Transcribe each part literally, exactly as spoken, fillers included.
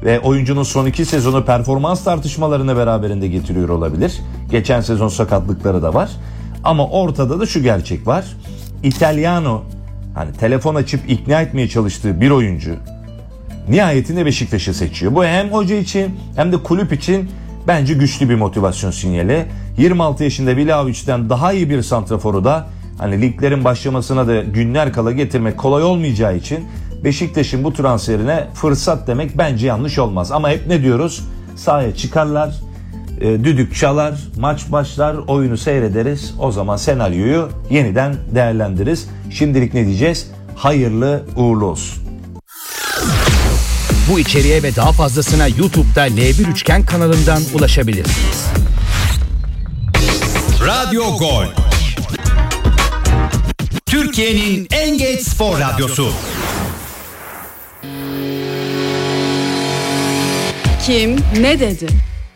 ve oyuncunun son iki sezonu performans tartışmalarını beraberinde getiriyor olabilir. Geçen sezon sakatlıkları da var. Ama ortada da şu gerçek var. Italiano, hani telefon açıp ikna etmeye çalıştığı bir oyuncu nihayetinde Beşiktaş'ı seçiyor. Bu hem hoca için hem de kulüp için bence güçlü bir motivasyon sinyali. yirmi altı yaşında Vlahovic'den daha iyi bir santraforu da hani liglerin başlamasına da günler kala getirmek kolay olmayacağı için Beşiktaş'ın bu transferine fırsat demek bence yanlış olmaz. Ama hep ne diyoruz? Sahaya çıkarlar, e, düdük çalar, maç başlar, oyunu seyrederiz. O zaman senaryoyu yeniden değerlendiririz. Şimdilik ne diyeceğiz? Hayırlı uğurlu olsun. Bu içeriğe ve daha fazlasına YouTube'da L bir Üçgen kanalından ulaşabilirsiniz. Radyo Gol, Türkiye'nin en geç spor radyosu. Kim ne dedi?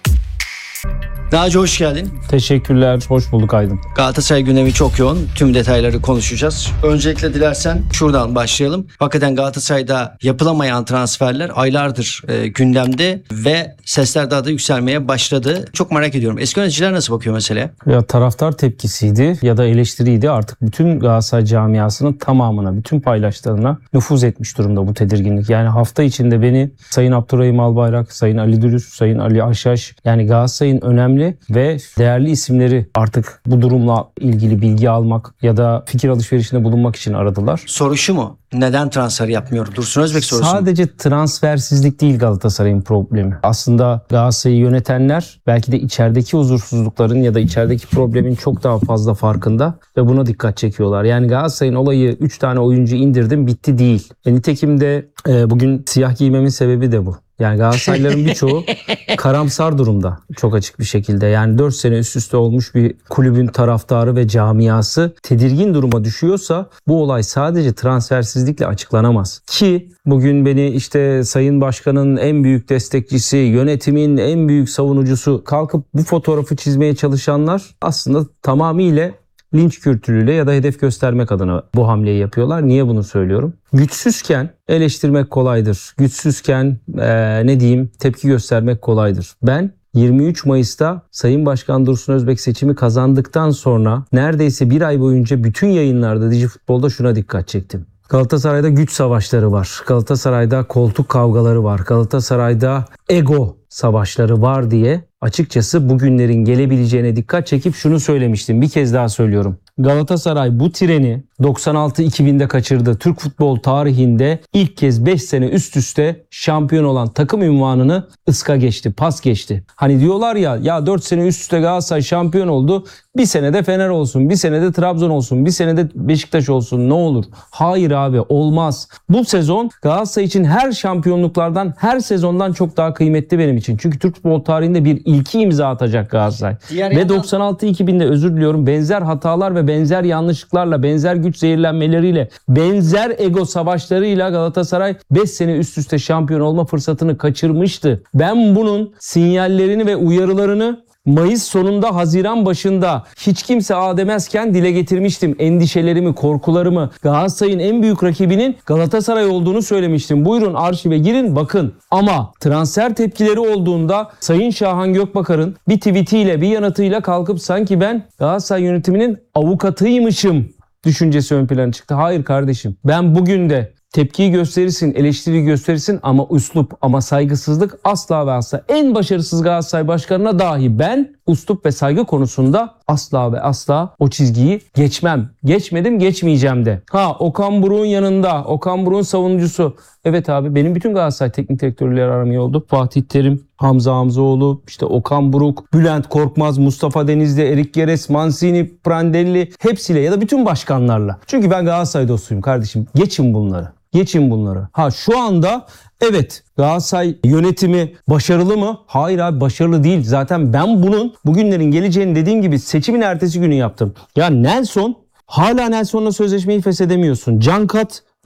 Naci hoş geldin. Teşekkürler, hoş bulduk Aydın. Galatasaray gündemi çok yoğun. Tüm detayları konuşacağız. Öncelikle dilersen şuradan başlayalım. Hakikaten Galatasaray'da yapılamayan transferler aylardır e, gündemde ve sesler daha da yükselmeye başladı. Çok merak ediyorum. Eski yöneticiler nasıl bakıyor meseleye? Ya taraftar tepkisiydi ya da eleştiriydi. Artık bütün Galatasaray camiasının tamamına, bütün paydaşlarına nüfuz etmiş durumda bu tedirginlik. Yani hafta içinde beni Sayın Abdurrahim Albayrak, Sayın Ali Dürüz, Sayın Ali Aşaş, yani Galatasaray'ın önemli ve değerli isimleri artık bu durumla ilgili bilgi almak ya da fikir alışverişinde bulunmak için aradılar. Soru şu mu? Neden transfer yapmıyor? Dursun Özbek sorusu. Sadece mu? Transfersizlik değil Galatasaray'ın problemi. Aslında Galatasaray'ı yönetenler belki de içerideki huzursuzlukların ya da içerideki problemin çok daha fazla farkında ve buna dikkat çekiyorlar. Yani Galatasaray'ın olayı üç tane oyuncu indirdim bitti değil. E, nitekim de e, bugün siyah giymemin sebebi de bu. Yani Galatasaraylıların birçoğu karamsar durumda çok açık bir şekilde. Yani dört sene üst üste olmuş bir kulübün taraftarı ve camiası tedirgin duruma düşüyorsa bu olay sadece transfersizlikle açıklanamaz. Ki bugün beni işte Sayın Başkan'ın en büyük destekçisi, yönetimin en büyük savunucusu kalkıp bu fotoğrafı çizmeye çalışanlar aslında tamamıyla linç kültürüyle ya da hedef göstermek adına bu hamleyi yapıyorlar. Niye bunu söylüyorum? Güçsüzken eleştirmek kolaydır. Güçsüzken ee, ne diyeyim tepki göstermek kolaydır. Ben yirmi üç Mayıs'ta Sayın Başkan Dursun Özbek seçimi kazandıktan sonra neredeyse bir ay boyunca bütün yayınlarda DigiFutbol'da şuna dikkat çektim. Galatasaray'da güç savaşları var. Galatasaray'da koltuk kavgaları var. Galatasaray'da ego savaşları var diye açıkçası bugünlerin gelebileceğine dikkat çekip şunu söylemiştim. Bir kez daha söylüyorum. Galatasaray bu treni doksan altı iki binde kaçırdı. Türk futbol tarihinde ilk kez beş sene üst üste şampiyon olan takım unvanını ıska geçti, pas geçti. Hani diyorlar ya ya dört sene üst üste Galatasaray şampiyon oldu. Bir senede Fener olsun, bir senede Trabzon olsun, bir senede Beşiktaş olsun ne olur? Hayır abi olmaz. Bu sezon Galatasaray için her şampiyonluklardan, her sezondan çok daha kıymetli benim için. Çünkü Türk futbol tarihinde bir ilki imza atacak Galatasaray. Diğer ve yandan... doksan altı iki binde özür diliyorum benzer hatalar ve benzer yanlışlıklarla, benzer güç zehirlenmeleriyle, benzer ego savaşlarıyla Galatasaray beş sene üst üste şampiyon olma fırsatını kaçırmıştı. Ben bunun sinyallerini ve uyarılarını Mayıs sonunda, Haziran başında hiç kimse aa demezken dile getirmiştim. Endişelerimi, korkularımı, Galatasaray'ın en büyük rakibinin Galatasaray olduğunu söylemiştim. Buyurun arşive girin bakın. Ama transfer tepkileri olduğunda Sayın Şahan Gökbakar'ın bir tweetiyle, bir yanıtıyla kalkıp sanki ben Galatasaray yönetiminin avukatıymışım düşüncesi ön plana çıktı. Hayır kardeşim, ben bugün de tepkiyi gösterirsin, eleştiriyi gösterirsin ama üslup, ama saygısızlık asla ve asla. En başarısız Galatasaray başkanına dahi ben üslup ve saygı konusunda asla ve asla o çizgiyi geçmem. Geçmedim, geçmeyeceğim de. Ha Okan Buruk'un yanında, Okan Buruk'un savunucusu. Evet abi benim bütün Galatasaray teknik direktörleri aram iyi oldu. Fatih Terim, Hamza Hamzoğlu, işte Okan Buruk, Bülent Korkmaz, Mustafa Denizli, Erik Geres, Mancini, Prandelli hepsiyle ya da bütün başkanlarla. Çünkü ben Galatasaray dostuyum kardeşim. Geçin bunları. Geçin bunları. Ha şu anda evet Galatasaray yönetimi başarılı mı? Hayır abi başarılı değil. Zaten ben bunun bugünlerin geleceğini dediğim gibi seçimin ertesi günü yaptım. Ya Nelson hala Nelson'la sözleşmeyi feshedemiyorsun. Cankat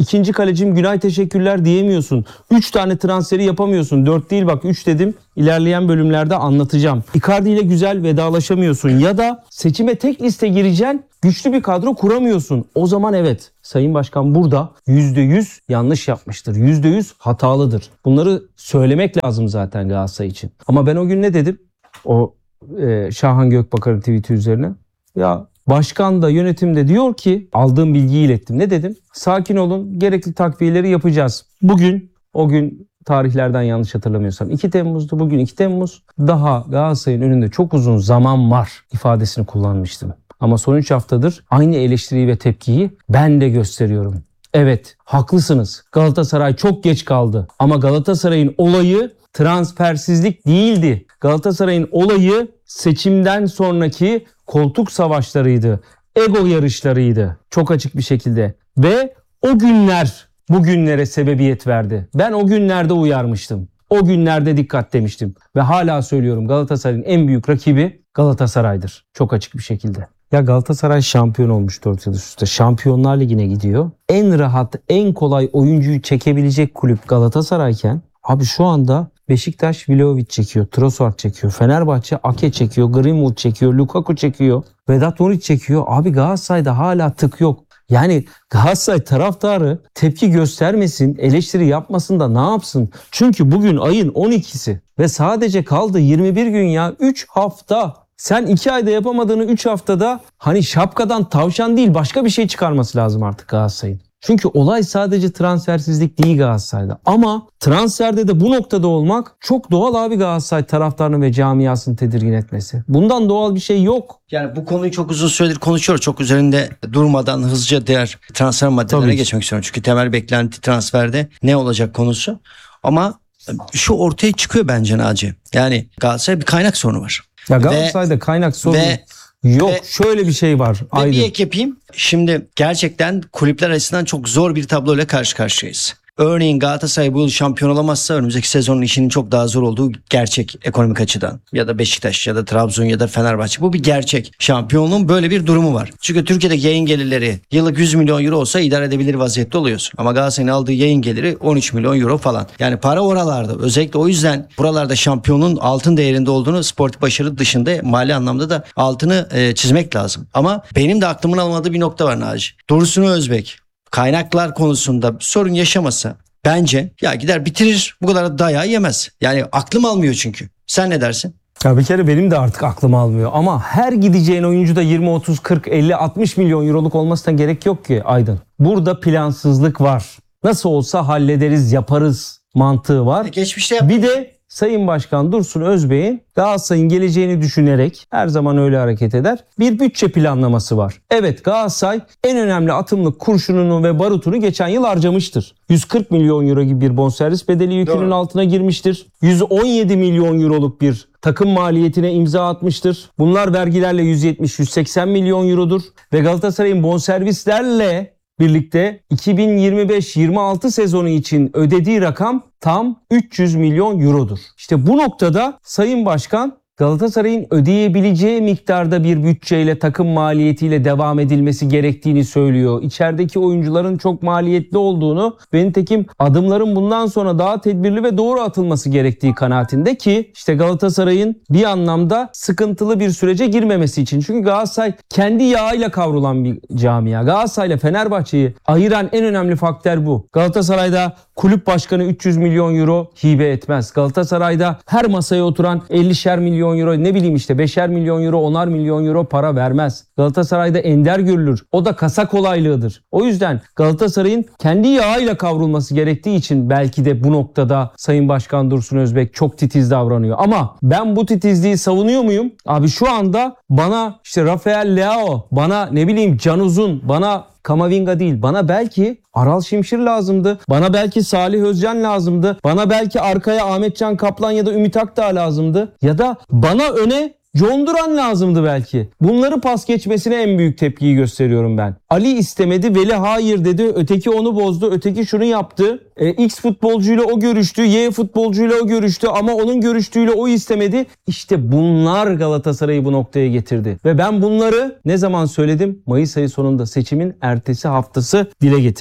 İkinci kalecim Günay teşekkürler diyemiyorsun. üç tane transferi yapamıyorsun. dört değil bak üç dedim. İlerleyen bölümlerde anlatacağım. Icardi ile güzel vedalaşamıyorsun ya da seçime tek liste gireceksin. Güçlü bir kadro kuramıyorsun. O zaman evet Sayın Başkan burada yüzde yüz yanlış yapmıştır. yüzde yüz hatalıdır. Bunları söylemek lazım zaten Galatasaray için. Ama ben o gün ne dedim? O e, Şahan Gökbakar'ın tweet'i üzerine. Ya başkan da yönetim de diyor ki aldığım bilgiyi ilettim. Ne dedim? Sakin olun, gerekli takviyeleri yapacağız. Bugün o gün tarihlerden yanlış hatırlamıyorsam iki Temmuz'du. Bugün iki Temmuz. Daha Galatasaray'ın önünde çok uzun zaman var ifadesini kullanmıştım. Ama son üç haftadır aynı eleştiriyi ve tepkiyi ben de gösteriyorum. Evet, haklısınız. Galatasaray çok geç kaldı. Ama Galatasaray'ın olayı transfersizlik değildi. Galatasaray'ın olayı seçimden sonraki koltuk savaşlarıydı. Ego yarışlarıydı. Çok açık bir şekilde. Ve o günler bugünlere sebebiyet verdi. Ben o günlerde uyarmıştım. O günlerde dikkat demiştim. Ve hala söylüyorum, Galatasaray'ın en büyük rakibi Galatasaray'dır. Çok açık bir şekilde. Ya Galatasaray şampiyon olmuş dört yıl üst üste. Şampiyonlar Ligi'ne gidiyor. En rahat, en kolay oyuncuyu çekebilecek kulüp Galatasaray'ken abi şu anda Beşiktaş Vlahovic çekiyor, Trossard çekiyor, Fenerbahçe Ake çekiyor, Greenwood çekiyor, Lukaku çekiyor, Vedat Muriç çekiyor. Abi Galatasaray'da hala tık yok. Yani Galatasaray taraftarı tepki göstermesin, eleştiri yapmasın da ne yapsın? Çünkü bugün ayın on ikisi ve sadece kaldı yirmi bir gün ya, üç hafta. Sen iki ayda yapamadığını üç haftada hani şapkadan tavşan değil başka bir şey çıkarması lazım artık Galatasaray'ın. Çünkü olay sadece transfersizlik değil Galatasaray'da. Ama transferde de bu noktada olmak çok doğal abi, Galatasaray taraftarını ve camiasını tedirgin etmesi. Bundan doğal bir şey yok. Yani bu konuyu çok uzun süredir konuşuyoruz. Çok üzerinde durmadan hızlıca diğer transfer maddelerine geçmek istiyorum. Çünkü temel beklenti transferde ne olacak konusu. Ama şu ortaya çıkıyor bence Naci. Yani Galatasaray'da bir kaynak sorunu var. Ya Galatasaray'da ve, kaynak sorunu ve, yok. Ve, şöyle bir şey var. Ve bir ek yapayım. Şimdi gerçekten kulüpler açısından çok zor bir tabloyla karşı karşıyayız. Örneğin Galatasaray bu yıl şampiyon olamazsa önümüzdeki sezonun işinin çok daha zor olduğu gerçek ekonomik açıdan. Ya da Beşiktaş ya da Trabzon ya da Fenerbahçe. Bu bir gerçek. Şampiyonluğun böyle bir durumu var. Çünkü Türkiye'deki yayın gelirleri yıllık yüz milyon euro olsa idare edebilir vaziyette oluyorsun. Ama Galatasaray'ın aldığı yayın geliri on üç milyon euro falan. Yani para oralarda. Özellikle o yüzden buralarda şampiyonun altın değerinde olduğunu, sportif başarı dışında mali anlamda da altını e, çizmek lazım. Ama benim de aklımın almadığı bir nokta var Naci. Dursun Özbek kaynaklar konusunda sorun yaşamasa bence ya gider bitirir, bu kadar dayağı yemez. Yani aklım almıyor çünkü. Sen ne dersin? Ya bir kere benim de artık aklım almıyor ama her gideceğin oyuncu da yirmi, otuz, kırk, elli, altmış milyon euroluk olmasına gerek yok ki Aydın. Burada plansızlık var. Nasıl olsa hallederiz, yaparız mantığı var. E geçmişte yap- Bir de Sayın Başkan Dursun Özbek'in Galatasaray'ın geleceğini düşünerek, her zaman öyle hareket eder, bir bütçe planlaması var. Evet, Galatasaray en önemli atımlık kurşununu ve barutunu geçen yıl harcamıştır. yüz kırk milyon euro gibi bir bonservis bedeli yükünün Doğru. altına girmiştir. yüz on yedi milyon euroluk bir takım maliyetine imza atmıştır. Bunlar vergilerle yüz yetmiş yüz seksen milyon eurodur. Ve Galatasaray'ın bonservislerle birlikte iki bin yirmi beş yirmi altı sezonu için ödediği rakam tam üç yüz milyon eurodur. İşte bu noktada Sayın Başkan Galatasaray'ın ödeyebileceği miktarda bir bütçeyle, takım maliyetiyle devam edilmesi gerektiğini söylüyor. İçerideki oyuncuların çok maliyetli olduğunu ve nitekim adımların bundan sonra daha tedbirli ve doğru atılması gerektiği kanaatinde ki işte Galatasaray'ın bir anlamda sıkıntılı bir sürece girmemesi için. Çünkü Galatasaray kendi yağıyla kavrulan bir camia. Galatasaray ile Fenerbahçe'yi ayıran en önemli faktör bu. Galatasaray'da kulüp başkanı üç yüz milyon euro hibe etmez. Galatasaray'da her masaya oturan ellişer milyon euro, ne bileyim işte beşer milyon euro, onar milyon euro para vermez. Galatasaray'da ender görülür. O da kasa kolaylığıdır. O yüzden Galatasaray'ın kendi yağıyla kavrulması gerektiği için belki de bu noktada Sayın Başkan Dursun Özbek çok titiz davranıyor. Ama ben bu titizliği savunuyor muyum? Abi şu anda bana işte Rafael Leao, bana ne bileyim Can Uzun, bana Kamavinga değil, bana belki Aral Şimşir lazımdı. Bana belki Salih Özcan lazımdı. Bana belki arkaya Ahmetcan Kaplan ya da Ümit Akdağ lazımdı. Ya da bana öne John Duran lazımdı belki. Bunları pas geçmesine en büyük tepkiyi gösteriyorum ben. Ali istemedi, Veli hayır dedi. Öteki onu bozdu, öteki şunu yaptı. E, X futbolcuyla o görüştü, Y futbolcuyla o görüştü ama onun görüştüğüyle o istemedi. İşte bunlar Galatasaray'ı bu noktaya getirdi. Ve ben bunları ne zaman söyledim? Mayıs ayı sonunda, seçimin ertesi haftası dile getirdim.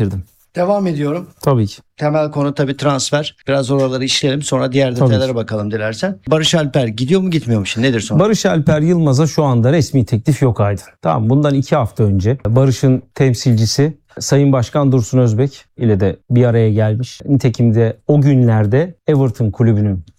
Devam ediyorum. Tabii ki. Temel konu tabii transfer. Biraz oraları işleyelim, sonra diğer Tabii detaylara ki. bakalım dilersen. Barış Alper gidiyor mu gitmiyor mu şimdi? Nedir sonra? Barış Alper Yılmaz'a şu anda resmi teklif yok Aydın. Tamam, bundan iki hafta önce Barış'ın temsilcisi Sayın Başkan Dursun Özbek ile de bir araya gelmiş. Nitekim de o günlerde Everton kulübünün